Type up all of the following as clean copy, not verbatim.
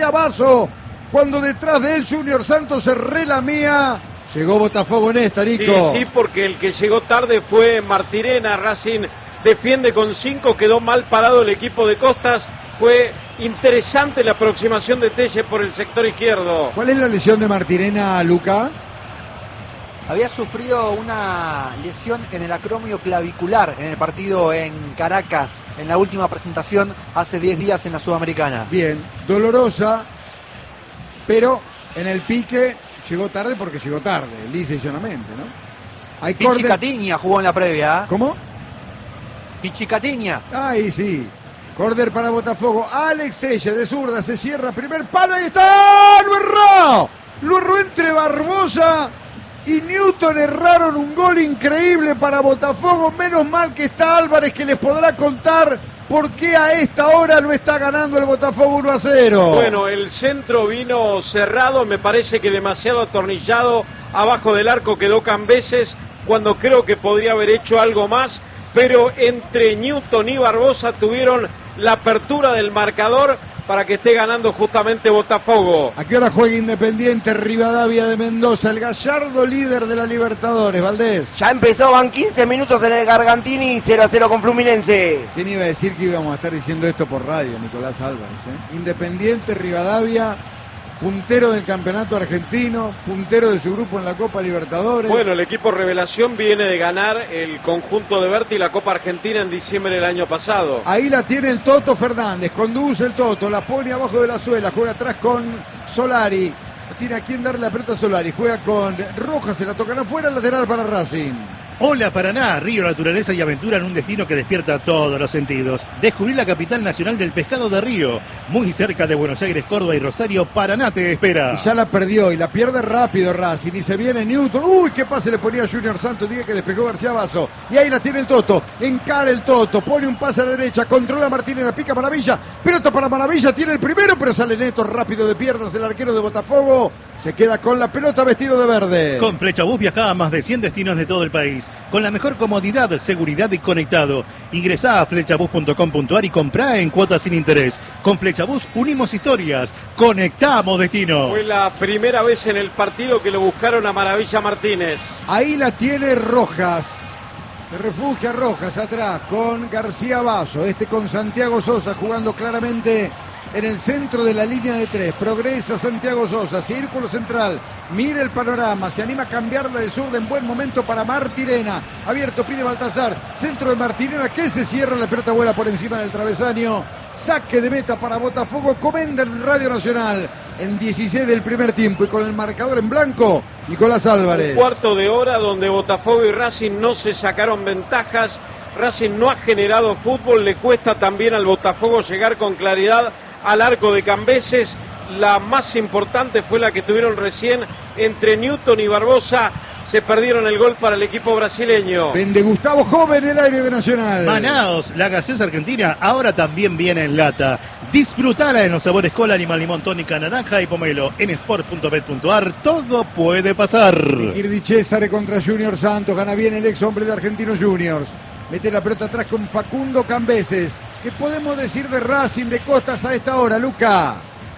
García Basso, cuando detrás de él Junior Santos se relamía. Llegó Botafogo en esta, Nico. Sí, porque el que llegó tarde fue Martirena. Racing defiende con 5, quedó mal parado el equipo de Costas. Fue interesante la aproximación de Telle por el sector izquierdo. ¿Cuál es la lesión de Martirena, Luca? Había sufrido una lesión en el acromio clavicular en el partido en Caracas, en la última presentación hace 10 días en la Sudamericana. Bien, dolorosa, pero en el pique llegó tarde porque llegó tarde, lisa y llanamente, ¿no? Hay Pichicatiña jugó en la previa. ¿Cómo? Pichicatiña. Ahí sí. Córner para Botafogo. Alex Telle de zurda se cierra. Primer palo. Ahí está. Lo erró. Lo erró entre Barbosa y Newton. Erraron un gol increíble para Botafogo. Menos mal que está Álvarez, que les podrá contar por qué a esta hora no está ganando el Botafogo 1-0. Bueno, el centro vino cerrado. Me parece que demasiado atornillado. Abajo del arco quedó Cambeses, cuando creo que podría haber hecho algo más. Pero entre Newton y Barbosa tuvieron la apertura del marcador para que esté ganando justamente Botafogo. ¿A qué hora juega Independiente Rivadavia de Mendoza? El gallardo líder de la Libertadores, Valdés. Ya empezó, van 15 minutos en el Gargantini, 0-0 con Fluminense. ¿Quién iba a decir que íbamos a estar diciendo esto por radio, Nicolás Álvarez? Independiente Rivadavia, puntero del campeonato argentino, puntero de su grupo en la Copa Libertadores. Bueno, el equipo Revelación viene de ganar el conjunto de Berti la Copa Argentina en diciembre del año pasado. Ahí la tiene el Toto Fernández, conduce el Toto, la pone abajo de la suela, juega atrás con Solari. No tiene a quién darle la pelota a Solari, juega con Rojas, se la tocan afuera, lateral para Racing. Hola Paraná, río, naturaleza y aventura en un destino que despierta todos los sentidos. Descubrir la capital nacional del pescado de Río, muy cerca de Buenos Aires, Córdoba y Rosario. Paraná te espera. Y ya la perdió y la pierde rápido Racing y se viene Newton. Uy, qué pase le ponía Junior Santos, diga que despejó García Basso. Y ahí la tiene el Toto, encara el Toto, pone un pase a la derecha, controla Martínez, la pica Maravilla, pelota para Maravilla, tiene el primero, pero sale neto rápido de piernas el arquero de Botafogo. Se queda con la pelota vestido de verde. Con Flechabús viaja a más de 100 destinos de todo el país, con la mejor comodidad, seguridad y conectado. Ingresá a flechabús.com.ar y comprá en cuotas sin interés. Con Flechabús unimos historias, conectamos destinos. Fue la primera vez en el partido que lo buscaron a Maravilla Martínez. Ahí la tiene Rojas. Se refugia Rojas atrás con García Basso. Con Santiago Sosa jugando claramente en el centro de la línea de 3, progresa Santiago Sosa, círculo central, mira el panorama, se anima a cambiarla de zurda en buen momento para Martirena, abierto pide Baltazar, centro de Martirena que se cierra, la pelota vuela por encima del travesaño, saque de meta para Botafogo, comenta en Radio Nacional, en 16 del primer tiempo y con el marcador en blanco, Nicolás Álvarez. Un cuarto de hora donde Botafogo y Racing no se sacaron ventajas, Racing no ha generado fútbol, le cuesta también al Botafogo llegar con claridad al arco de Cambeses. La más importante fue la que tuvieron recién entre Newton y Barbosa. Se perdieron el gol para el equipo brasileño. Vende Gustavo Joven el aire de Nacional. Manaos, la gaseosa argentina ahora también viene en lata. Disfrutala en los sabores cola, animal, limón, tónica, naranja y pomelo. En sport.bet.ar todo puede pasar. Irdi César contra Junior Santos. Gana bien el ex hombre de Argentinos Juniors. Mete la pelota atrás con Facundo Cambeses. ¿Qué podemos decir de Racing de Costas a esta hora, Luca?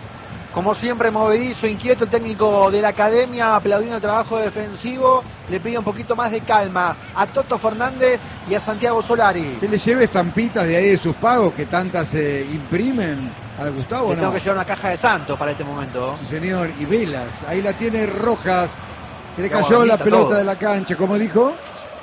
Como siempre, movedizo, inquieto el técnico de la academia, aplaudiendo el trabajo defensivo. Le pide un poquito más de calma a Toto Fernández y a Santiago Solari. ¿Se le lleva estampitas de ahí de sus pagos que tantas se imprimen al Gustavo? Le ¿no? tengo que llevar una caja de Santos para este momento. Sí, señor, y velas. Ahí la tiene Rojas. Se le Agua cayó bendita, la pelota todo. de la cancha, ¿cómo dijo?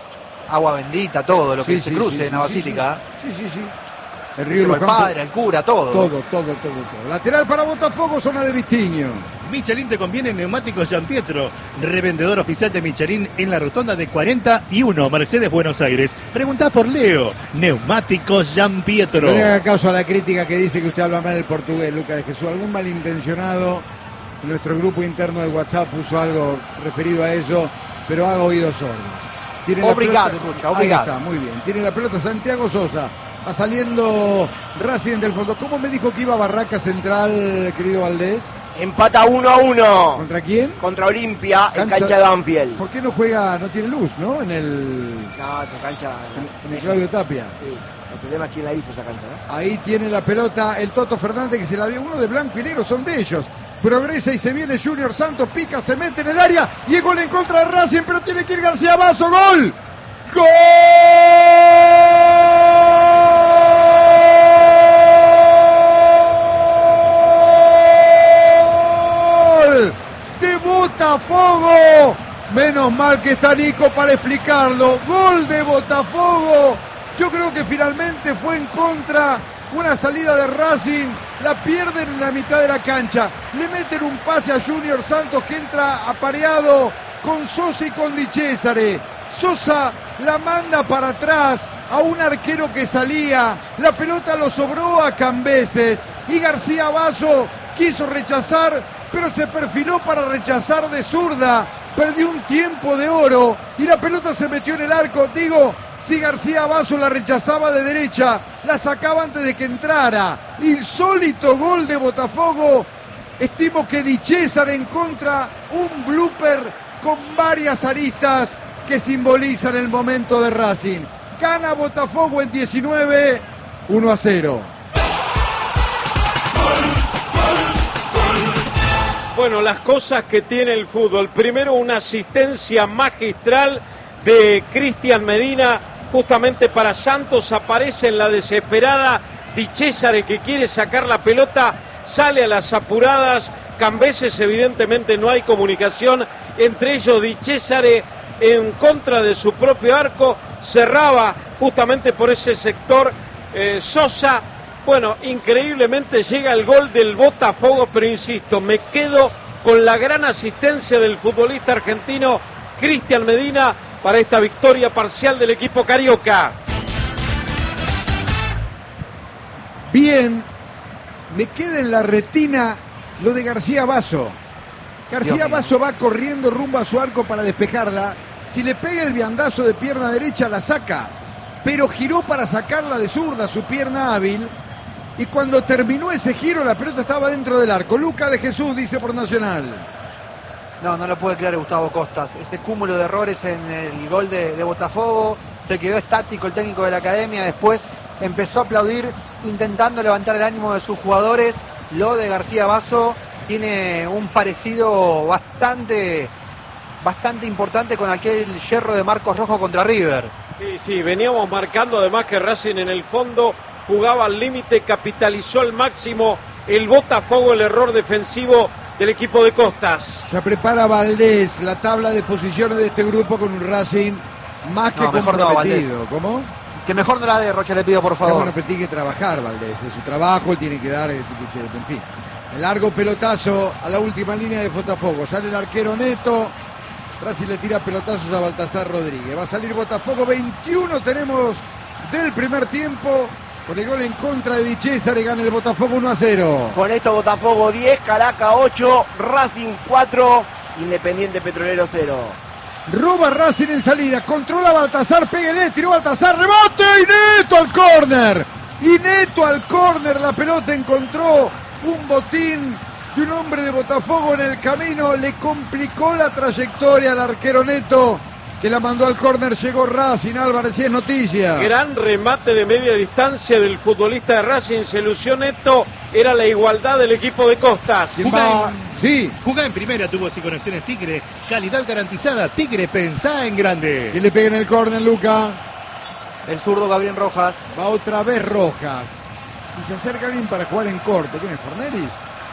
Agua bendita, todo lo que se cruce en la sí, Basílica. Sí. El Río El Los Campos. padre, el cura, todo. Todo. Lateral para Botafogo, zona de Vistiño. Michelin te conviene Neumáticos Gianpietro, revendedor oficial de Michelin en la rotonda de 41, Mercedes, Buenos Aires. Preguntá por Leo, Neumáticos Gianpietro. No le haga caso a la crítica que dice que usted habla mal el portugués, Lucas de Jesús. Algún malintencionado en nuestro grupo interno de WhatsApp puso algo referido a eso, pero haga oídos sordos. Tiene Obrigado, la pelota, Rucha, obrigado. Ahí está, muy bien. Tiene la pelota Santiago Sosa. Va saliendo Racing del fondo. ¿Cómo me dijo que iba Barraca Central, querido Valdés? Empata 1-1. ¿Contra quién? Contra Olimpia, en cancha de Banfield. ¿Por qué no juega, no tiene luz, no? En el No, esa cancha. en el Claudio Tapia. Sí. El problema es quién la hizo esa cancha, ¿no? Ahí tiene la pelota el Toto Fernández, que se la dio uno de blanco y negro, son de ellos. Progresa y se viene Junior Santos, pica, se mete en el área y es gol en contra de Racing, pero tiene que ir García Basso. ¡Gol! ¡Gol! De Botafogo. Menos mal que está Nico para explicarlo. Gol de Botafogo. Yo creo que finalmente fue en contra. Una salida de Racing, la pierden en la mitad de la cancha. Le meten un pase a Junior Santos que entra apareado con Sosa y con Di Cesare. Sosa la manda para atrás a un arquero que salía. La pelota lo sobró a Cambeses y García Basso quiso rechazar, pero se perfiló para rechazar de zurda. Perdió un tiempo de oro y la pelota se metió en el arco. Digo, si García Basso la rechazaba de derecha, la sacaba antes de que entrara. Insólito gol de Botafogo. Estimo que Di Cesare en contra, un blooper con varias aristas que simbolizan el momento de Racing. Gana Botafogo en 19, 1-0. Bueno, las cosas que tiene el fútbol. Primero, una asistencia magistral de Cristian Medina, justamente para Santos. Aparece en la desesperada Di Cesare, que quiere sacar la pelota, sale a las apuradas. Cambeses, evidentemente no hay comunicación entre ellos. Di Cesare en contra de su propio arco, cerraba justamente por ese sector Sosa. Bueno, increíblemente llega el gol del Botafogo, pero insisto, me quedo con la gran asistencia del futbolista argentino Cristian Medina para esta victoria parcial del equipo carioca. Bien, me queda en la retina lo de García Basso. García Basso va corriendo rumbo a su arco para despejarla. Si le pega el viandazo de pierna derecha, la saca, pero giró para sacarla de zurda, su pierna hábil. Y cuando terminó ese giro, la pelota estaba dentro del arco. Luca de Jesús dice por Nacional. No lo puede creer Gustavo Costas. Ese cúmulo de errores en el gol de Botafogo. Se quedó estático el técnico de la academia. Después empezó a aplaudir, intentando levantar el ánimo de sus jugadores. Lo de García Basso tiene un parecido bastante importante con aquel yerro de Marcos Rojo contra River. Sí, veníamos marcando además que Racing en el fondo jugaba al límite, capitalizó al máximo el Botafogo, el error defensivo del equipo de Costas. Ya prepara Valdés la tabla de posiciones de este grupo con un Racing más que comprometido. ¿Cómo? Que mejor no la de Rocha, le pido por favor. Bueno, pero tiene que trabajar Valdés, es su trabajo, él tiene que dar, en fin. El largo pelotazo a la última línea de Botafogo, sale el arquero Neto, Racing le tira pelotazos a Baltasar Rodríguez. Va a salir Botafogo, 21 tenemos del primer tiempo. Con el gol en contra de Di Cesare gana el Botafogo 1-0. Con esto Botafogo 10, Caracas 8, Racing 4, Independiente Petrolero 0. Roba Racing en salida, controla Baltasar, pégale, tiró Baltasar, rebote y Neto al córner. Y Neto al córner, la pelota encontró un botín de un hombre de Botafogo en el camino, le complicó la trayectoria al arquero Neto, que la mandó al córner. Llegó Racing, Álvarez, y es noticia. Gran remate de media distancia del futbolista de Racing, se lució Neto, era la igualdad del equipo de Costas. Jugá en primera, tuvo sin conexiones Tigre, calidad garantizada. Tigre, pensá en grande. Y le pega en el córner, Luca. El zurdo Gabriel Rojas. Va otra vez Rojas. Y se acerca alguien para jugar en corto. ¿Quién es, Forneris?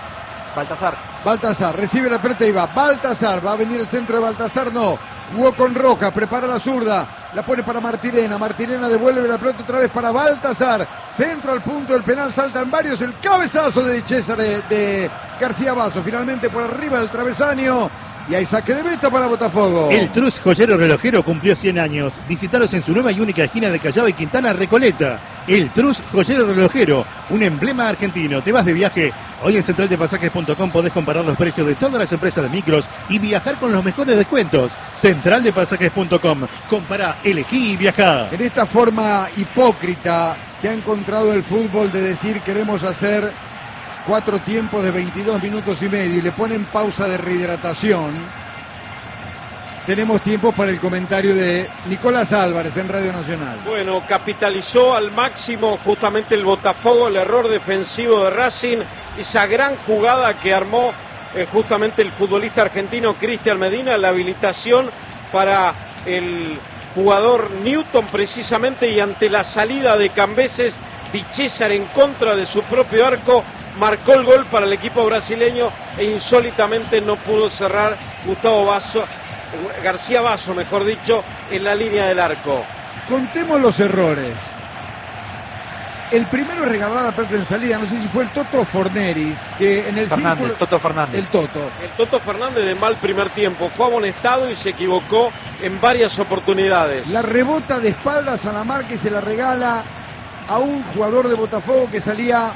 Baltasar, recibe la pelota y va. Baltasar, va a venir el centro de Baltasar, no. Jugó con Rojas, prepara la zurda, la pone para Martirena. Martirena devuelve la pelota otra vez para Baltasar. Centro al punto del penal, saltan varios. El cabezazo de Cesare, de García Basso, finalmente por arriba del travesaño. Y hay saque de meta para Botafogo. El Trus Joyero Relojero cumplió 100 años. Visitaros en su nueva y única esquina de Callao y Quintana, Recoleta. El Trus Joyero Relojero, un emblema argentino. Te vas de viaje. Hoy en centraldepasajes.com podés comparar los precios de todas las empresas de micros y viajar con los mejores descuentos. Centraldepasajes.com. Compará, elegí y viajá. En esta forma hipócrita que ha encontrado el fútbol de decir queremos hacer 4 tiempos de 22 minutos y medio y le ponen pausa de rehidratación, tenemos tiempo para el comentario de Nicolás Álvarez en Radio Nacional. Bueno, capitalizó al máximo justamente el Botafogo, el error defensivo de Racing, esa gran jugada que armó justamente el futbolista argentino Cristian Medina, la habilitación para el jugador Newton precisamente, y ante la salida de Cambeses, Di César en contra de su propio arco marcó el gol para el equipo brasileño e insólitamente no pudo cerrar García Basso, mejor dicho, en la línea del arco. Contemos los errores. El primero en regalar la pelota en salida, no sé si fue el Toto Forneris, que en el círculo... Toto Fernández. El Toto. El Toto Fernández de mal primer tiempo, fue amonestado y se equivocó en varias oportunidades. La rebota de espaldas a la marca y se la regala a un jugador de Botafogo que salía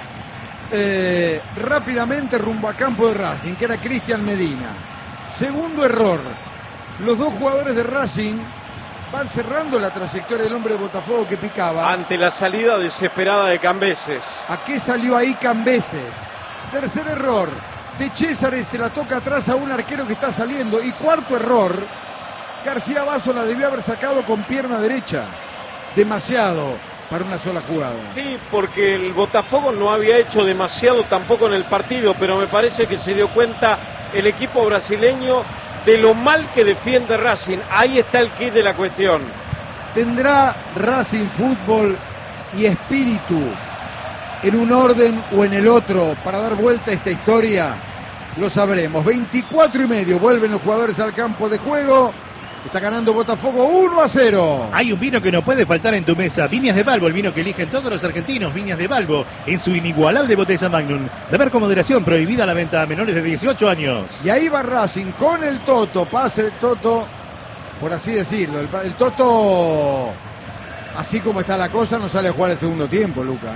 rápidamente rumbo a campo de Racing, que era Cristian Medina. Segundo error, los dos jugadores de Racing van cerrando la trayectoria del hombre de Botafogo que picaba. Ante la salida desesperada de Cambeses. ¿A qué salió ahí Cambeses? Tercer error, De César se la toca atrás a un arquero que está saliendo. Y cuarto error, García Basso la debió haber sacado con pierna derecha. Demasiado para una sola jugada. Sí, porque el Botafogo no había hecho demasiado tampoco en el partido, pero me parece que se dio cuenta el equipo brasileño de lo mal que defiende Racing. Ahí está el quid de la cuestión. ¿Tendrá Racing fútbol y espíritu en un orden o en el otro para dar vuelta a esta historia? Lo sabremos. 24:30, vuelven los jugadores al campo de juego. Está ganando Botafogo 1-0. Hay un vino que no puede faltar en tu mesa. Viñas de Balbo, el vino que eligen todos los argentinos. Viñas de Balbo, en su inigualable botella Magnum. Beber con moderación, prohibida la venta a menores de 18 años. Y ahí va Racing con el Toto. Pase el Toto, por así decirlo. El Toto, así como está la cosa, no sale a jugar el segundo tiempo, Luca.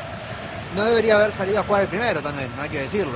No debería haber salido a jugar el primero también, no hay que decirlo.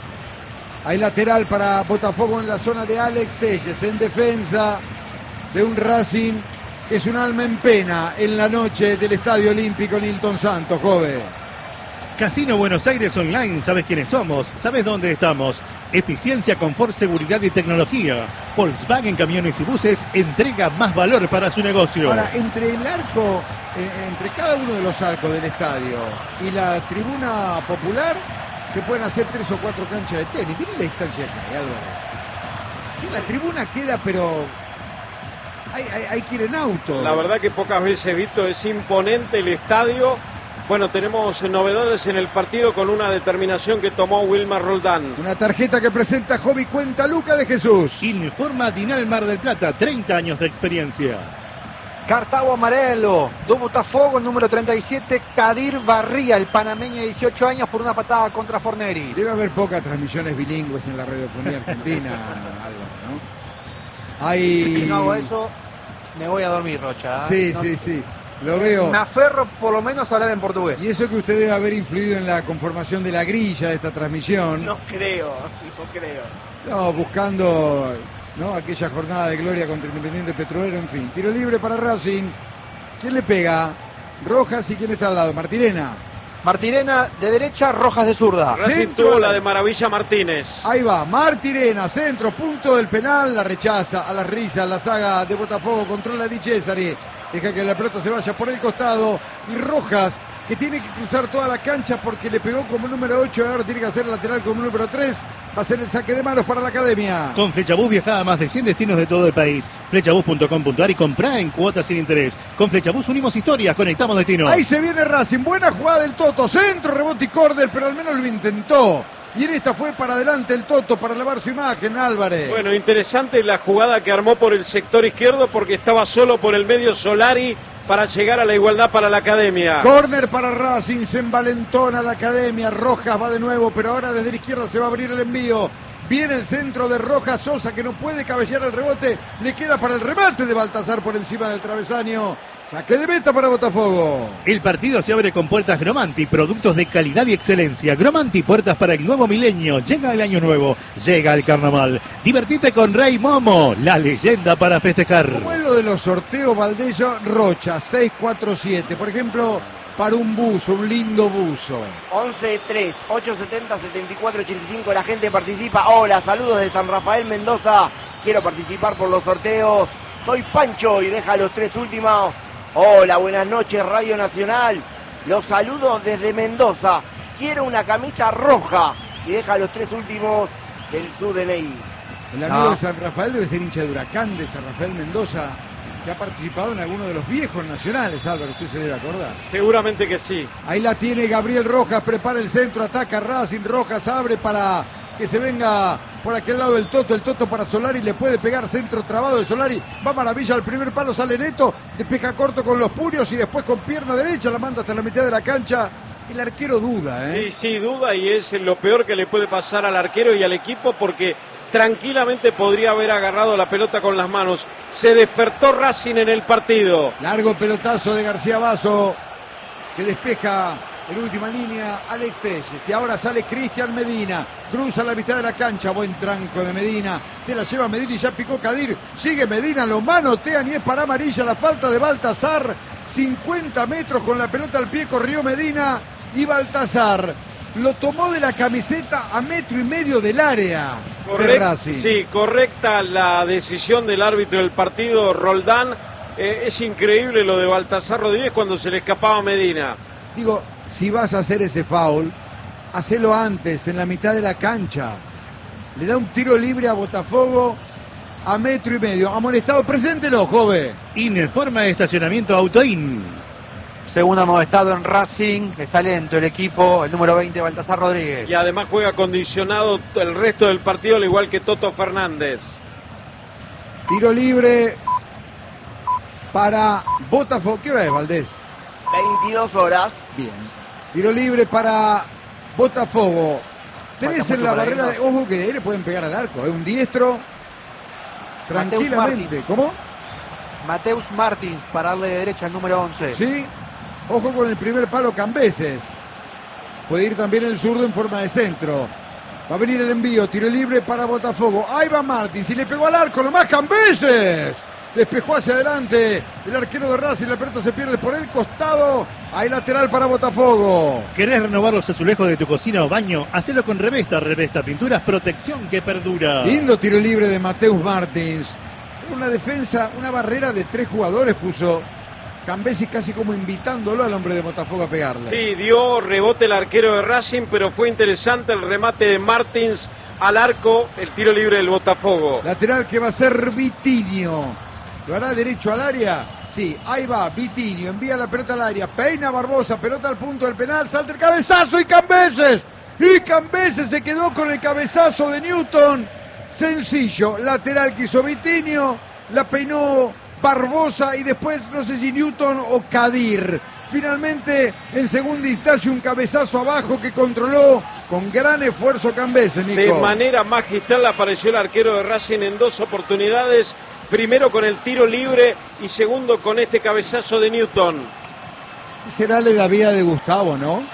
Hay lateral para Botafogo en la zona de Alex Telles, en defensa de un Racing que es un alma en pena en la noche del Estadio Olímpico Nilton Santos, joven. Casino Buenos Aires Online, sabes quiénes somos, sabes dónde estamos. Eficiencia, confort, seguridad y tecnología. Volkswagen Camiones y Buses entrega más valor para su negocio. Ahora, entre el arco, entre cada uno de los arcos del estadio y la tribuna popular, se pueden hacer 3 o 4 canchas de tenis. Miren la distancia que hay, Álvarez. Que la tribuna queda, pero hay que ir en auto. La verdad que pocas veces he visto, es imponente el estadio. Bueno, tenemos novedades en el partido con una determinación que tomó Wilmar Roldán. Una tarjeta que presenta Jovi Cuenta Luca de Jesús. Informa Dinal Mar del Plata, 30 años de experiencia. Cartavo amarelo, do Botafogo, número 37, Kadir Barría, el panameño de 18 años, por una patada contra Forneris. Debe haber pocas transmisiones bilingües en la radiofonía argentina, Álvaro, ¿no? Si no hago eso, me voy a dormir, Rocha. Sí, no, sí, lo veo. Me aferro por lo menos a hablar en portugués. Y eso que usted debe haber influido en la conformación de la grilla de esta transmisión. No creo. No, buscando, ¿no?, aquella jornada de gloria contra Independiente Petrolero, en fin. Tiro libre para Racing. ¿Quién le pega? Rojas, y ¿quién está al lado? Martirena. Martirena de derecha, Rojas de zurda. Racing Centro. tuvo la de Maravilla Martínez. Ahí va, Martirena, centro, punto del penal, la rechaza, a las risas, la saga de Botafogo, controla Di Cesare, deja que la pelota se vaya por el costado, y Rojas, que tiene que cruzar toda la cancha porque le pegó como número 8, ahora tiene que hacer lateral como número 3, va a ser el saque de manos para la academia. Con Flechabús viaja a más de 100 destinos de todo el país. Flechabús.com.ar y comprá en cuotas sin interés. Con Flechabús unimos historias, conectamos destinos. Ahí se viene Racing, buena jugada del Toto, centro, rebote y córner, pero al menos lo intentó. Y en esta fue para adelante el Toto para lavar su imagen, Álvarez. Bueno, interesante la jugada que armó por el sector izquierdo porque estaba solo por el medio Solari para llegar a la igualdad para la academia. Córner para Racing, se envalentona la academia, Rojas va de nuevo, pero ahora desde la izquierda se va a abrir el envío. Viene el centro de Rojas, Sosa que no puede cabecear el rebote, le queda para el remate de Baltasar por encima del travesaño. Saque de meta para Botafogo. El partido se abre con puertas Gromanti, productos de calidad y excelencia. Gromanti, puertas para el nuevo milenio. Llega el año nuevo, llega el carnaval. Divertite con Rey Momo, la leyenda para festejar. Como es lo de los sorteos, Valdello, Rocha, 647. Por ejemplo, para un buzo, un lindo buzo. 11-3-870-7485, la gente participa. Hola, saludos de San Rafael Mendoza. quiero participar por los sorteos. Soy Pancho y deja los 3 últimos. Hola, buenas noches, Radio Nacional. Los saludo desde Mendoza. Quiero una camisa roja y deja los 3 últimos del DNI. El amigo de San Rafael debe ser hincha de Huracán de San Rafael Mendoza, que ha participado en alguno de los viejos nacionales, Álvaro, usted se debe acordar. Seguramente que sí. Ahí la tiene Gabriel Rojas, prepara el centro, ataca Racing, Rojas abre para que se venga por aquel lado el Toto para Solari, le puede pegar, centro trabado de Solari, va maravilla al primer palo, sale Neto, despeja corto con los puños y después con pierna derecha la manda hasta la mitad de la cancha. El arquero duda, Sí, duda, y es lo peor que le puede pasar al arquero y al equipo, porque tranquilamente podría haber agarrado la pelota con las manos. Se despertó Racing en el partido. Largo pelotazo de García Basso, que despeja en última línea Alex Telles. Y ahora sale Cristian Medina, cruza la mitad de la cancha, buen tranco de Medina, se la lleva Medina y ya picó Kadir. Sigue Medina, lo manotean y es para amarilla la falta de Baltazar. 50 metros con la pelota al pie, corrió Medina y Baltazar lo tomó de la camiseta a 1,5 metros del área de Racing. Sí, correcta la decisión del árbitro del partido, Roldán. Es increíble lo de Baltasar Rodríguez cuando se le escapaba a Medina. Digo, si vas a hacer ese foul, hacelo antes, en la mitad de la cancha. Le da un tiro libre a Botafogo a 1,5 metros. Amonestado, preséntelo, joven. Informa de estacionamiento Autoin. Segundo amonestado en Racing, está lento el equipo, el número 20, Baltasar Rodríguez. Y además juega condicionado el resto del partido, al igual que Toto Fernández. Tiro libre para Botafogo. ¿Qué hora es, Valdés? 22 horas. Bien. Tiro libre para Botafogo. 3 en la barrera de... Ojo que de ahí le pueden pegar al arco. Es un diestro. Tranquilamente. ¿Cómo? Mateus Martins para darle de derecha al número 11. Sí. Ojo con el primer palo Cambeses. Puede ir también el zurdo en forma de centro. Va a venir el envío. Tiro libre para Botafogo. Ahí va Martins y le pegó al arco. Nomás Cambeses. Despejó hacia adelante el arquero de Racing. La pelota se pierde por el costado. Hay lateral para Botafogo. ¿Querés renovar los azulejos de tu cocina o baño? Hacelo con Revesta. Revesta Pinturas, protección que perdura. Lindo tiro libre de Mateus Martins. Una defensa, una barrera de 3 jugadores puso Cambeses, casi como invitándolo al hombre de Botafogo a pegarle. Sí, dio rebote el arquero de Racing, pero fue interesante el remate de Martins al arco, el tiro libre del Botafogo. Lateral que va a ser Vitinho. ¿Lo hará derecho al área? Sí, ahí va, Vitinho, envía la pelota al área, peina Barbosa, pelota al punto del penal, salta el cabezazo y Cambeses. Y Cambeses se quedó con el cabezazo de Newton. Sencillo, lateral que hizo Vitinho, la peinó Barbosa y después no sé si Newton o Kadir. Finalmente, en segunda instancia, un cabezazo abajo que controló con gran esfuerzo Cambeses, Nico. De manera magistral apareció el arquero de Racing en 2 oportunidades. Primero con el tiro libre y segundo con este cabezazo de Newton. Será la vida de Gustavo, ¿no?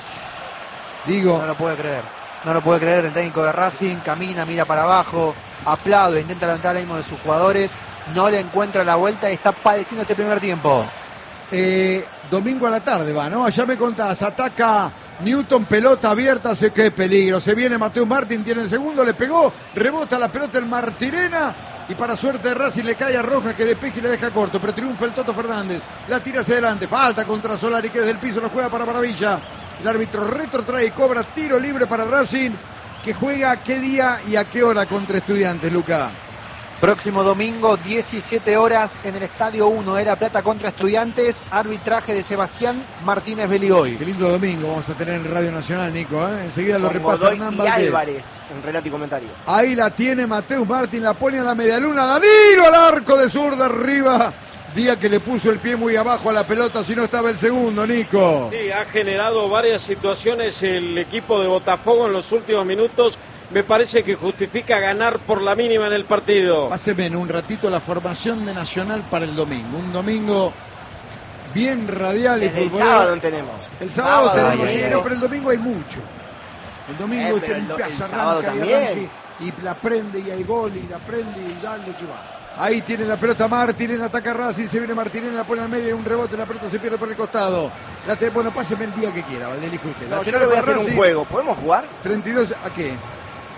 Digo. No lo puede creer. No lo puede creer el técnico de Racing. Camina, mira para abajo, aplaude, intenta levantar el ánimo de sus jugadores. No le encuentra la vuelta y está padeciendo este primer tiempo. Domingo a la tarde va, ¿no? Allá me contás, ataca Newton, pelota abierta, sé qué peligro. Se viene Mateus Martín, tiene el segundo, le pegó, rebota la pelota en Martirena. Y para suerte de Racing le cae a Rojas que despeja y le deja corto. Pero triunfa el Toto Fernández. La tira hacia adelante. Falta contra Solari que desde el piso lo juega para Maravilla. El árbitro retrotrae y cobra tiro libre para Racing. Que juega qué día y a qué hora contra Estudiantes, Luca. Próximo domingo, 17 horas en el Estadio 1 de La Plata contra Estudiantes. Arbitraje de Sebastián Martínez Beligoy. Qué lindo domingo vamos a tener en Radio Nacional, Nico. Enseguida lo Con repasa Godoy Hernán y Valdés. Álvarez en relato y comentario. Ahí la tiene Mateus Martín, la pone a la medialuna. Danilo al arco de zurda arriba. Día que le puso el pie muy abajo a la pelota, si no estaba el segundo, Nico. Sí, ha generado varias situaciones el equipo de Botafogo en los últimos minutos. Me parece que justifica ganar por la mínima en el partido. Páseme en un ratito la formación de Nacional para el domingo. Un domingo bien radial y Desde el futbolero. sábado tenemos. El sábado tenemos, hay, sí, no, pero el domingo hay mucho. El domingo pero empieza, el sábado arranca y también. arranque y la prende y hay gol y la prende y dale que va. Ahí tiene la pelota Martínez, ataca Racing, se viene Martínez, la pone al medio y un rebote, la pelota se pierde por el costado. Bueno, páseme el día que quiera, Valdés, elige usted. No, yo Lateral le voy a para hacer un Racing, juego. ¿Podemos jugar? 32, ¿a qué?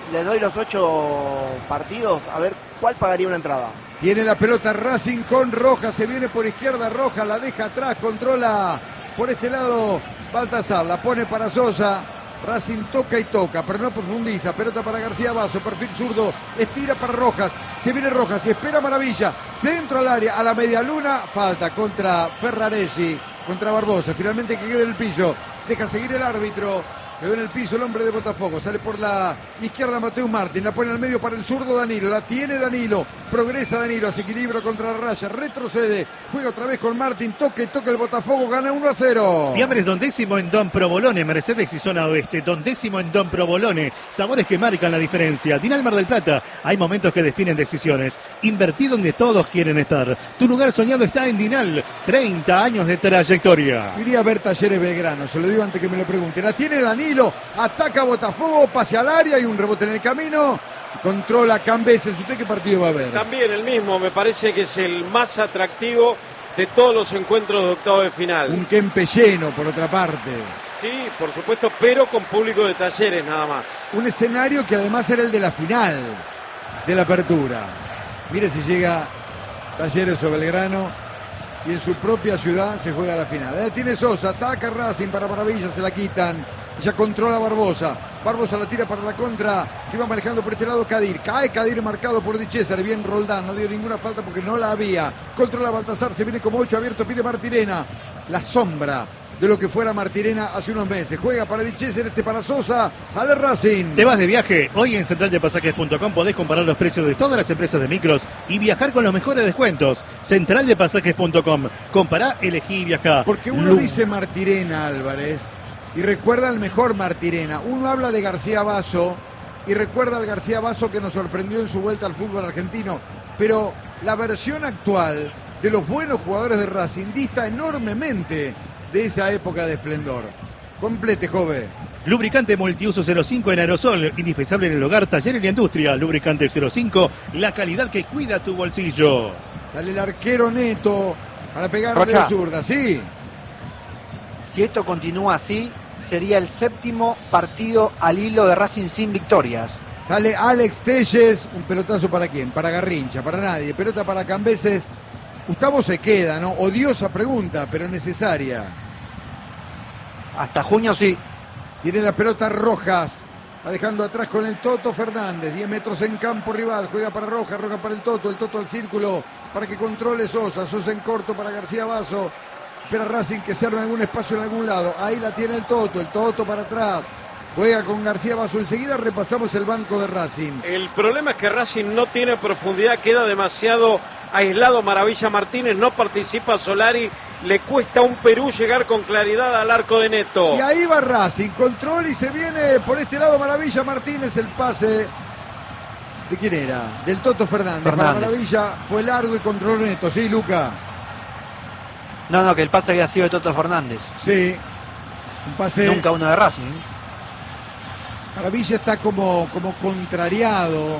les doy los 8 partidos, a ver cuál pagaría una entrada. Tiene la pelota Racing con Rojas, se viene por izquierda Rojas, la deja atrás, controla por este lado Baltasar, la pone para Sosa. Racing toca y toca, pero no profundiza. Pelota para García Basso, perfil zurdo, estira para Rojas. Se viene Rojas y espera Maravilla. Centro al área, a la media luna. Falta contra Ferraresi, contra Barbosa. Finalmente que quede en el piso. Deja seguir el árbitro. Quedó en el piso el hombre de Botafogo. Sale por la izquierda Mateus Martín. La pone al medio para el zurdo Danilo. La tiene Danilo. Progresa Danilo. Hace equilibrio contra la raya. Retrocede. Juega otra vez con Martín. Toca el Botafogo. Gana 1-0. Fiambres Don Décimo en Don Provolone. Mercedes y zona oeste. Don Décimo en Don Provolone. Sabores que marcan la diferencia. Dinal Mar del Plata. Hay momentos que definen decisiones. Invertí donde todos quieren estar. Tu lugar soñado está en Dinal. 30 años de trayectoria. Iría a ver Talleres Belgrano. Se lo digo antes que me lo pregunte. La tiene Danilo. Ataca Botafogo, pase al área y un rebote en el camino. Controla Cambeses. ¿Usted qué partido va a ver? También el mismo, me parece que es el más atractivo de todos los encuentros de octavo de final. Un Kempe lleno, por otra parte. Sí, por supuesto, pero con público de Talleres nada más. Un escenario que además era el de la final de la apertura. Mire si llega Talleres o Belgrano y en su propia ciudad se juega la final. Tiene Sosa, ataca Racing para Maravilla, se la quitan. Ya controla Barbosa. Barbosa la tira para la contra. Que va manejando por este lado Kadir. Cae Kadir marcado por Di César. Bien Roldán. No dio ninguna falta porque no la había. Controla Baltasar. Se viene como 8 abierto. Pide Martirena. La sombra de lo que fuera Martirena hace unos meses. Juega para Di César. Este para Sosa. Sale Racing. ¿Te vas de viaje? Hoy en centraldepasajes.com podés comparar los precios de todas las empresas de micros y viajar con los mejores descuentos. Centraldepasajes.com. Compará, elegí y viajá. Porque uno dice Martirena, Álvarez, y recuerda al mejor Martirena. Uno habla de García Basso y recuerda al García Basso que nos sorprendió en su vuelta al fútbol argentino. Pero la versión actual de los buenos jugadores de Racing dista enormemente de esa época de esplendor. Complete, joven. Lubricante multiuso 05 en aerosol, indispensable en el hogar, taller y la industria. Lubricante 05, la calidad que cuida tu bolsillo. Sale el arquero Neto para pegarle de zurda, sí. Si esto continúa así, sería el 7º partido al hilo de Racing sin victorias. Sale Alex Telles, un pelotazo para quién, para Garrincha, para nadie, pelota para Cambeses. Gustavo se queda, ¿no? Odiosa pregunta, pero necesaria. Hasta junio sí. Tiene la pelota Rojas, va dejando atrás con el Toto Fernández, 10 metros en campo rival, juega para Rojas, Rojas para el Toto al círculo para que controle Sosa, Sosa en corto para García Basso. Espera Racing que se arme algún espacio en algún lado. Ahí la tiene el Toto para atrás. Juega con García Basso. Enseguida repasamos el banco de Racing. El problema es que Racing no tiene profundidad, queda demasiado aislado Maravilla Martínez, no participa Solari, le cuesta a un Perú llegar con claridad al arco de Neto. Y ahí va Racing, control y se viene por este lado Maravilla Martínez, el pase. ¿De quién era? Del Toto Fernández. Para Maravilla fue largo y controló Neto. Sí, Luca. No, que el pase había sido de Toto Fernández. Sí, un pase. Nunca uno de Racing. Maravilla está como contrariado,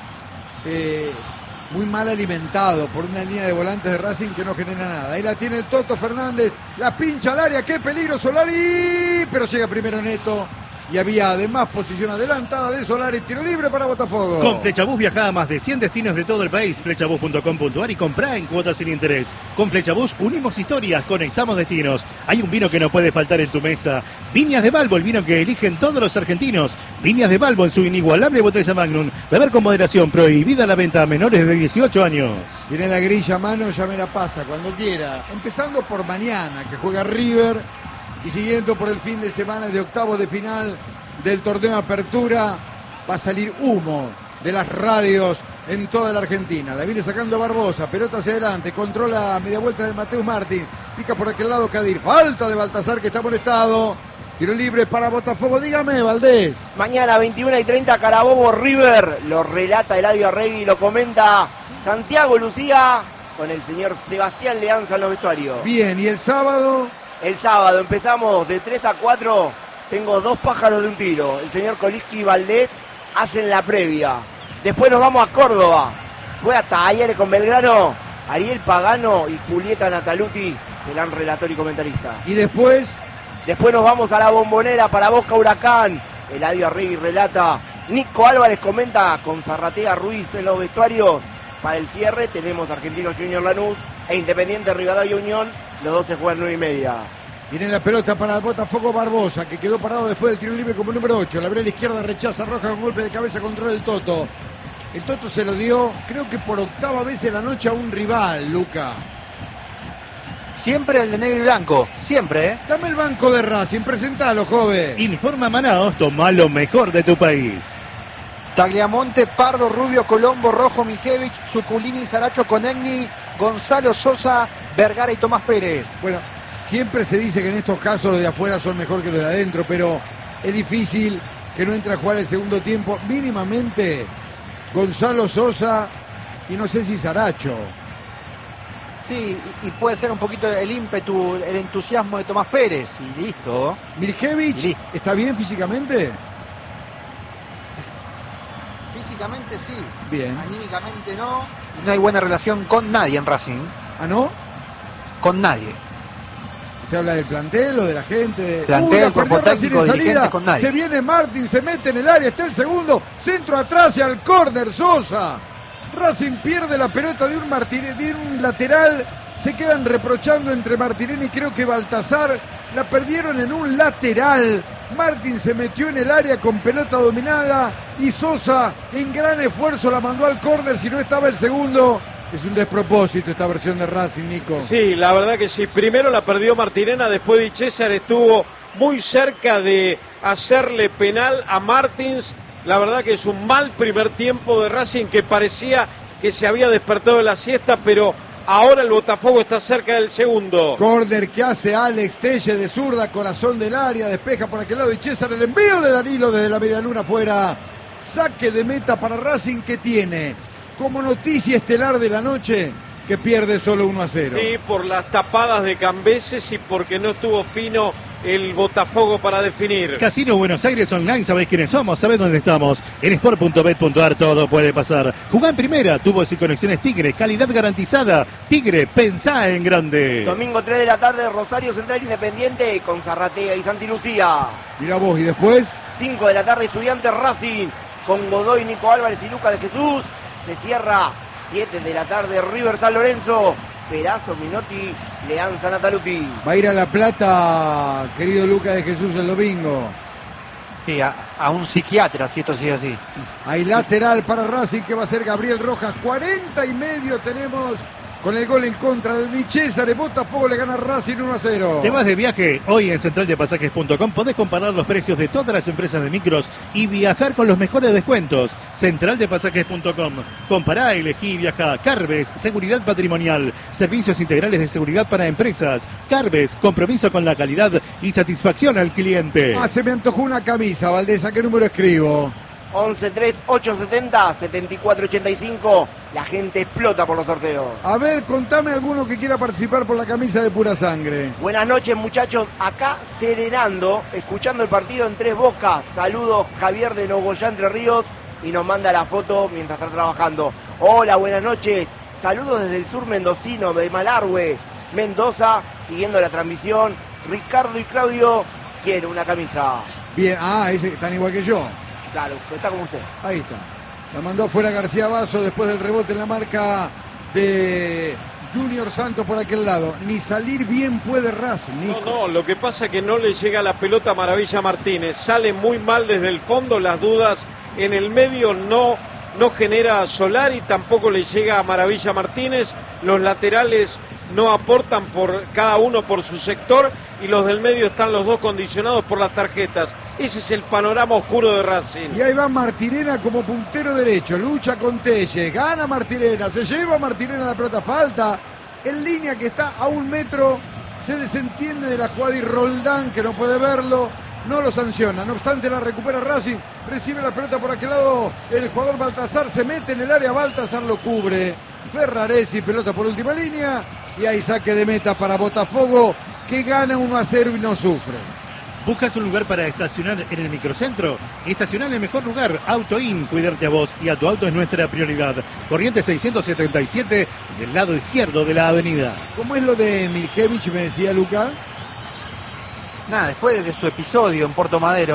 muy mal alimentado por una línea de volantes de Racing que no genera nada. Ahí la tiene el Toto Fernández, la pincha al área, qué peligro Solari, pero llega primero Neto. Y había además posición adelantada de Solari, tiro libre para Botafogo. Con Flechabús viaja a más de 100 destinos de todo el país. Flechabús.com.ar y comprá en cuotas sin interés. Con Flechabús unimos historias, conectamos destinos. Hay un vino que no puede faltar en tu mesa. Viñas de Balbo, el vino que eligen todos los argentinos. Viñas de Balbo en su inigualable botella Magnum. Beber con moderación, prohibida la venta a menores de 18 años. Tiene la grilla a mano, ya me la pasa cuando quiera. Empezando por mañana, que juega River. Y siguiendo por el fin de semana de octavos de final del torneo Apertura, va a salir humo de las radios en toda la Argentina. La viene sacando Barbosa, pelota hacia adelante, controla media vuelta de Mateus Martins, pica por aquel lado Kadir, falta de Baltasar que está molestado. Tiro libre para Botafogo, dígame, Valdés. Mañana 21:30 Carabobo River, lo relata Eladio Arregui, lo comenta Santiago Lucía con el señor Sebastián Leanza en los vestuarios. Bien, ¿y el sábado? El sábado empezamos de 3 a 4, tengo 2 pájaros de un tiro. El señor Coliski y Valdés hacen la previa. Después nos vamos a Córdoba. Fue hasta ayer con Belgrano. Ariel Pagano y Julieta Nataluti serán relator y comentarista. ¿Y después? Después nos vamos a la Bombonera para Boca Huracán. Eladio Arregui relata Nico Álvarez comenta con Zarratea Ruiz en los vestuarios. Para el cierre tenemos Argentinos Junior Lanús e Independiente Rivadavia Unión. Los dos se juegan 9:30. Tiene la pelota para Botafogo Barbosa, que quedó parado después del tiro libre como número 8. La vereda izquierda rechaza Roja con golpe de cabeza contra el Toto. El Toto se lo dio, creo que por octava vez en la noche a un rival, Luca. Siempre el de negro y blanco, siempre, ¿eh? Dame el banco de Racing, presentalo, joven. Informa Manaos, toma lo mejor de tu país. Tagliamonte, Pardo, Rubio, Colombo, Rojo, Mijevich, Suculini, Saracho, Conegni, Gonzalo, Sosa, Vergara y Tomás Pérez. Bueno, siempre se dice que en estos casos los de afuera son mejor que los de adentro, pero es difícil que no entre a jugar el segundo tiempo. Mínimamente Gonzalo, Sosa y no sé si Saracho. Sí, y puede ser un poquito el ímpetu, el entusiasmo de Tomás Pérez, y listo. Miljevich, ¿está bien físicamente? Físicamente sí. Bien. Anímicamente no. Y no hay buena relación con nadie en Racing. ¿Ah, no? Con nadie. ¿Usted habla del plantel o de la gente? Plantel, cuerpo técnico, dirigentes, con nadie. Se viene Martín, se mete en el área, está el segundo, centro atrás y al córner Sosa. Racing pierde la pelota de un lateral, se quedan reprochando entre Martinelli y creo que Baltasar, la perdieron en un lateral. Martín se metió en el área con pelota dominada y Sosa en gran esfuerzo la mandó al córner, si no estaba el segundo. Es un despropósito esta versión de Racing, Nico. Sí, la verdad que sí. Primero la perdió Martirena, después Di César estuvo muy cerca de hacerle penal a Martins. La verdad que es un mal primer tiempo de Racing que parecía que se había despertado de la siesta, pero ahora el Botafogo está cerca del segundo. Córner que hace Alex Telle de zurda, corazón del área, despeja por aquel lado Di César, el envío de Danilo desde la medialuna afuera. Saque de meta para Racing que tiene como noticia estelar de la noche que pierde solo 1-0. Sí, por las tapadas de Cambeses y porque no estuvo fino el Botafogo para definir. Casino Buenos Aires Online, ¿sabés quiénes somos? ¿Sabés dónde estamos? En sport.bet.ar todo puede pasar. Jugá en primera, tubos y conexiones Tigre, calidad garantizada. Tigre, pensá en grande. Domingo 3 de la tarde, Rosario Central Independiente con Zarratea y Santi Lucía. Mirá vos, y después 5 de la tarde, Estudiantes Racing con Godoy, Nico Álvarez y Lucas de Jesús. Se cierra 7 de la tarde, River San Lorenzo, Perazo, Minotti, Leanza Nataluti. va a ir a La Plata, querido Lucas de Jesús, el domingo. Sí, a un psiquiatra, si esto sigue así. Hay lateral para Racing que va a ser Gabriel Rojas. 40:30 tenemos con el gol en contra de Di César. El Botafogo le gana a Racing 1-0. ¿Te vas de viaje? Hoy en centraldepasajes.com podés comparar los precios de todas las empresas de micros y viajar con los mejores descuentos. Centraldepasajes.com. Compará, elegí y viajá. Carves, seguridad patrimonial. Servicios integrales de seguridad para empresas. Carves, compromiso con la calidad y satisfacción al cliente. Ah, se me antojó una camisa, Valdés. ¿A qué número escribo? 11-3-870-7485. La gente explota por los sorteos. A ver, contame alguno que quiera participar por la camisa de Pura Sangre. Buenas noches, muchachos. Acá serenando, escuchando el partido en Tres Bocas. Saludos, Javier de Nogoyá, Entre Ríos. Y nos manda la foto mientras está trabajando. Hola, buenas noches. Saludos desde el sur mendocino, de Malargüe, Mendoza, siguiendo la transmisión. Ricardo y Claudio quieren una camisa. Bien, ese están igual que yo. Claro, está como usted. Ahí está. La mandó afuera García Basso después del rebote en la marca de Junior Santos por aquel lado. Ni salir bien puede Racing, Nico. No, lo que pasa es que no le llega la pelota a Maravilla Martínez. Sale muy mal desde el fondo, las dudas en el medio no genera Solari, tampoco le llega a Maravilla Martínez. Los laterales no aportan por cada uno por su sector y los del medio están los dos condicionados por las tarjetas. Ese es el panorama oscuro de Racing. Y ahí va Martirena como puntero derecho, lucha con Telle, gana Martirena, se lleva Martirena la pelota, falta en línea que está a 1 metro, se desentiende de la jugada y Roldán, que no puede verlo, no lo sanciona. No obstante, la recupera Racing, recibe la pelota por aquel lado, el jugador Baltasar se mete en el área, Baltasar lo cubre, Ferraresi, pelota por última línea, y hay saque de meta para Botafogo, que gana 1-0 y no sufre. ¿Buscas un lugar para estacionar en el microcentro? Estacionar en el mejor lugar, AutoIn. Cuidarte a vos y a tu auto es nuestra prioridad. Corriente 677 del lado izquierdo de la avenida. ¿Cómo es lo de Miljevich, me decía Luca? Nada, después de su episodio en Puerto Madero,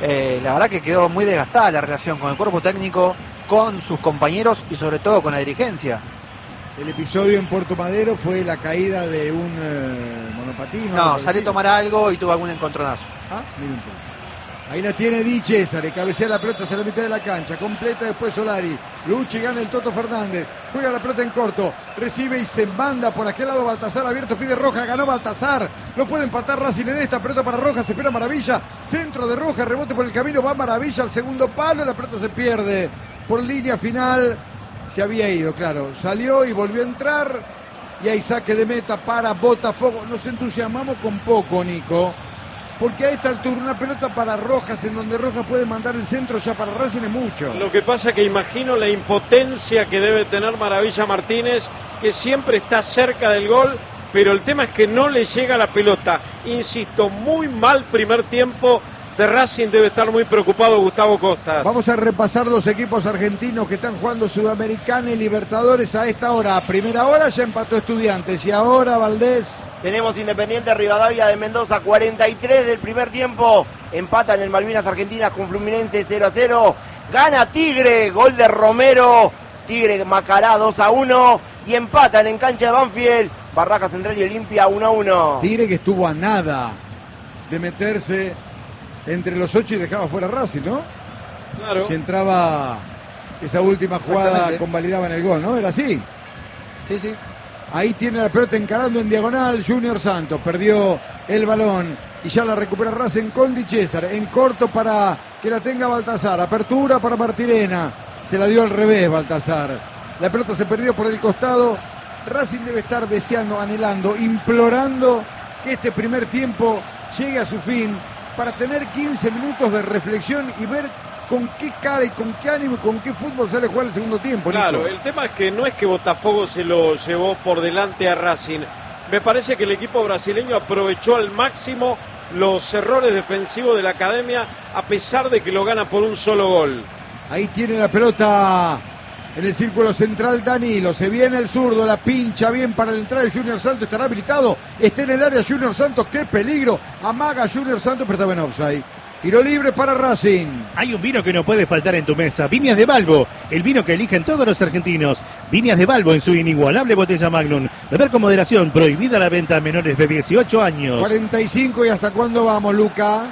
la verdad que quedó muy desgastada la relación con el cuerpo técnico, con sus compañeros y sobre todo con la dirigencia. El episodio en Puerto Madero fue la caída de un monopatín. No, salió a tomar algo y tuvo algún encontronazo. Ah, miren un poco. Ahí la tiene Di Cesare, cabecea la pelota hasta la mitad de la cancha, completa después Solari. Luchi gana el Toto Fernández, juega la pelota en corto, recibe y se manda por aquel lado Baltazar abierto, pide Roja, ganó Baltazar. No puede empatar Racing en esta, pelota para Roja, se espera Maravilla, centro de Roja, rebote por el camino, va Maravilla al segundo palo, la pelota se pierde por línea final. Se había ido, claro, salió y volvió a entrar y hay saque de meta para Botafogo. Nos entusiasmamos con poco, Nico, porque a esta altura una pelota para Rojas, en donde Rojas puede mandar el centro, ya para Racing es mucho. Lo que pasa es que imagino la impotencia que debe tener Maravilla Martínez, que siempre está cerca del gol, pero el tema es que no le llega la pelota. Insisto, muy mal primer tiempo de Racing, debe estar muy preocupado Gustavo Costas. Vamos a repasar los equipos argentinos que están jugando Sudamericana y Libertadores a esta hora. A primera hora ya empató Estudiantes y ahora Valdés. Tenemos Independiente Rivadavia de Mendoza, 43 del primer tiempo. Empata en el Malvinas Argentinas con Fluminense 0-0. Gana Tigre, gol de Romero. Tigre Macará 2-1. Y empatan en cancha de Banfield, Barraca Central y Olimpia 1-1. Tigre que estuvo a nada de meterse entre los 8 y dejaba fuera Racing, ¿no? Claro. Si entraba esa última jugada, convalidaban el gol, ¿no? Era así. Sí, sí. Ahí tiene la pelota encarando en diagonal Junior Santos, perdió el balón y ya la recupera Racing con Di Cesare, en corto para que la tenga Baltazar, apertura para Martirena, se la dio al revés Baltazar, la pelota se perdió por el costado. Racing debe estar deseando, anhelando, implorando que este primer tiempo llegue a su fin para tener 15 minutos de reflexión y ver con qué cara y con qué ánimo y con qué fútbol sale a jugar el segundo tiempo. Claro, Nico. el tema es que no es que Botafogo se lo llevó por delante a Racing. Me parece que el equipo brasileño aprovechó al máximo los errores defensivos de la academia, a pesar de que lo gana por un solo gol. Ahí tiene la pelota en el círculo central Danilo, se viene el zurdo, la pincha bien para la entrada de Junior Santos, estará habilitado, está en el área Junior Santos, qué peligro, amaga Junior Santos, pero estaba en offside. Tiro libre para Racing. Hay un vino que no puede faltar en tu mesa. Viñas de Balbo, el vino que eligen todos los argentinos. Viñas de Balbo en su inigualable botella Magnum. Beber con moderación, prohibida la venta a menores de 18 años. 45 y hasta cuándo vamos, Luca.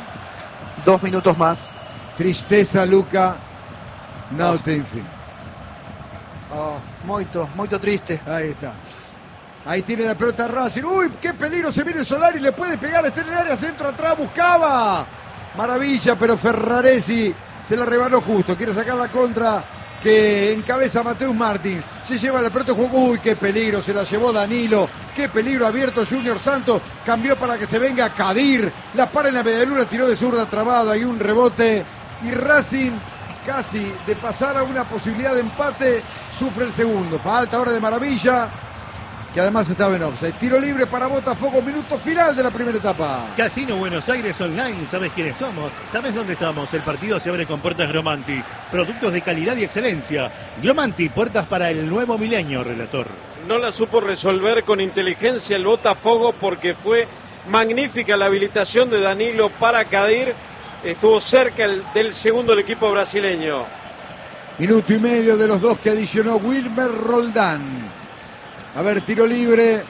2 minutos más. Tristeza, Luca. No tem fin. Oh, muito triste. Ahí está. Ahí tiene la pelota Racing. Uy, qué peligro, se viene Solari, le puede pegar, está en el área, centro atrás, buscaba. Maravilla, pero Ferraresi se la rebanó justo. Quiere sacar la contra que encabeza Mateus Martins. Se lleva la pelota, jugó. Uy, qué peligro, se la llevó Danilo. Qué peligro abierto Junior Santos. Cambió para que se venga Kadir. La para en la medialuna, tiró de zurda trabada y un rebote. Y Racing, casi de pasar a una posibilidad de empate, sufre el segundo. Falta ahora de Maravilla, que además estaba en offside. Tiro libre para Botafogo, minuto final de la primera etapa. Casino Buenos Aires Online, ¿sabes quiénes somos? ¿Sabes dónde estamos? El partido se abre con puertas Glomanti. Productos de calidad y excelencia. Glomanti, puertas para el nuevo milenio, relator. No la supo resolver con inteligencia el Botafogo, porque fue magnífica la habilitación de Danilo para Kadir. Estuvo cerca del segundo del equipo brasileño. Minuto y medio de los dos que adicionó Wilmer Roldán. A ver, tiro libre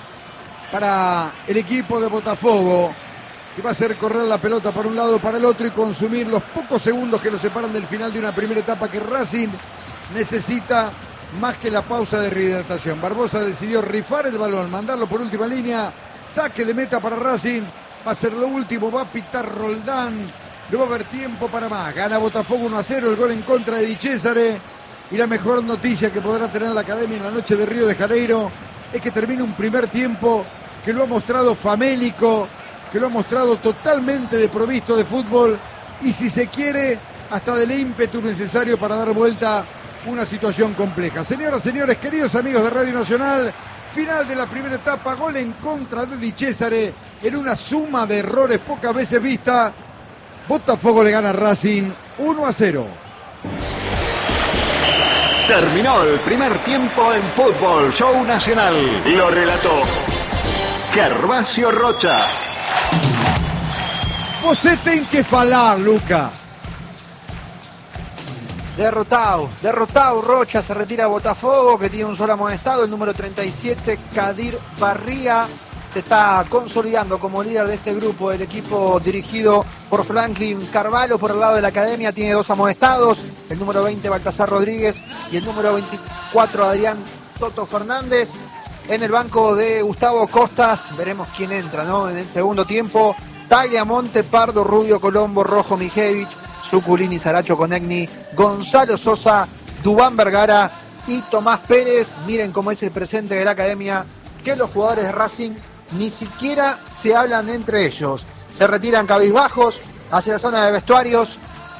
para el equipo de Botafogo, que va a hacer correr la pelota para un lado, para el otro y consumir los pocos segundos que lo separan del final de una primera etapa que Racing necesita más que la pausa de rehidratación. Barbosa decidió rifar el balón, mandarlo por última línea, saque de meta para Racing, va a ser lo último, va a pitar Roldán, no va a haber tiempo para más. Gana Botafogo 1-0, el gol en contra de Di Cesare. Y la mejor noticia que podrá tener la academia en la noche de Río de Janeiro es que termina un primer tiempo que lo ha mostrado famélico, que lo ha mostrado totalmente desprovisto de fútbol y, si se quiere, hasta del ímpetu necesario para dar vuelta una situación compleja. Señoras, señores, queridos amigos de Radio Nacional, final de la primera etapa, gol en contra de Di Cesare en una suma de errores pocas veces vista. Botafogo le gana a Racing 1-0. Terminó el primer tiempo en Fútbol Show Nacional. Lo relató Gervasio Rocha. Você tem que falar, Luca. Derrotado Rocha, se retira Botafogo, que tiene un solo amonestado. El número 37, Kadir Barría, se está consolidando como líder de este grupo. El equipo dirigido por Franklin Carvalho por el lado de la academia tiene 2 amonestados. El número 20, Baltasar Rodríguez, y el número 24, Adrián Toto Fernández. En el banco de Gustavo Costas, veremos quién entra, ¿no? En el segundo tiempo, Tagliamonte, Pardo, Rubio, Colombo, Rojo, Mijevich, Suculini, Saracho, Conegni, Gonzalo Sosa, Dubán Vergara y Tomás Pérez. Miren cómo es el presente de la academia, que los jugadores de Racing ni siquiera se hablan entre ellos. Se retiran cabizbajos hacia la zona de vestuarios.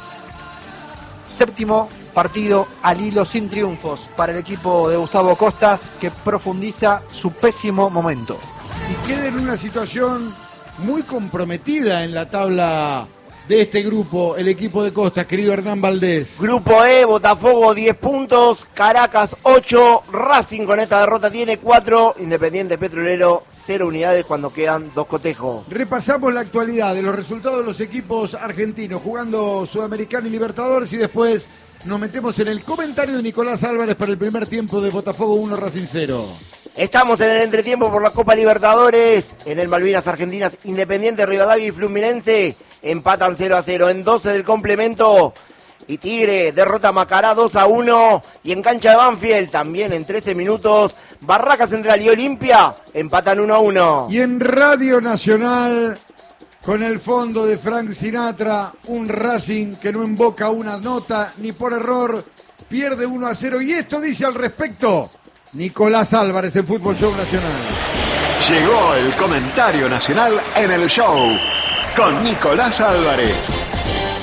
7º partido al hilo sin triunfos para el equipo de Gustavo Costas, que profundiza su pésimo momento. Y queda en una situación muy comprometida en la tabla de este grupo, el equipo de Costas, querido Hernán Valdés. Grupo E, Botafogo 10 puntos, Caracas 8, Racing con esta derrota tiene 4, Independiente Petrolero 0 unidades cuando quedan 2 cotejos. Repasamos la actualidad de los resultados de los equipos argentinos jugando Sudamericano y Libertadores, y después nos metemos en el comentario de Nicolás Álvarez para el primer tiempo de Botafogo 1, Racing 0. Estamos en el entretiempo por la Copa Libertadores. En el Malvinas Argentinas, Independiente, Rivadavia y Fluminense empatan 0-0 en 12 del complemento. Y Tigre derrota a Macará 2-1. Y en cancha de Banfield, también en 13 minutos, Barraca Central y Olimpia empatan 1-1. Y en Radio Nacional, con el fondo de Frank Sinatra, un Racing que no invoca una nota ni por error, pierde 1-0. Y esto dice al respecto Nicolás Álvarez en Fútbol Show Nacional. Llegó el comentario nacional en el show con Nicolás Álvarez.